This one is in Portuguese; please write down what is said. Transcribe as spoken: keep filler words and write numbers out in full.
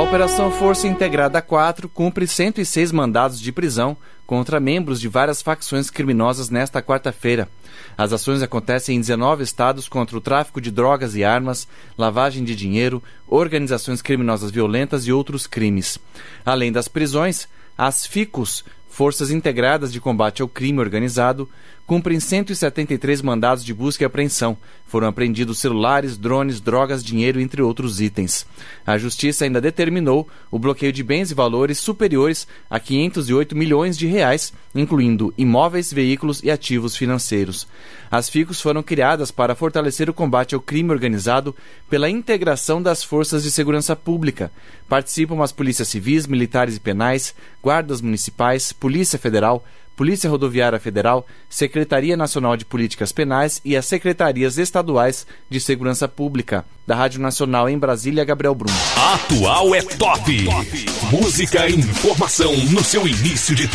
Operação Força Integrada quatro cumpre cento e seis mandados de prisão contra membros de várias facções criminosas nesta quarta-feira. As ações acontecem em dezenove estados contra o tráfico de drogas e armas, lavagem de dinheiro, organizações criminosas violentas e outros crimes. Além das prisões, as FICOS, Forças Integradas de Combate ao Crime Organizado, cumprem cento e setenta e três mandados de busca e apreensão. Foram apreendidos celulares, drones, drogas, dinheiro, entre outros itens. A Justiça ainda determinou o bloqueio de bens e valores superiores a quinhentos e oito milhões de reais, incluindo imóveis, veículos e ativos financeiros. As FICOS foram criadas para fortalecer o combate ao crime organizado pela integração das forças de segurança pública. Participam as polícias civis, militares e penais, guardas municipais, Polícia Federal, Polícia Rodoviária Federal, Secretaria Nacional de Políticas Penais e as Secretarias Estaduais de Segurança Pública. Da Rádio Nacional em Brasília, Gabriel Brum. Atual é top. Música e informação no seu início de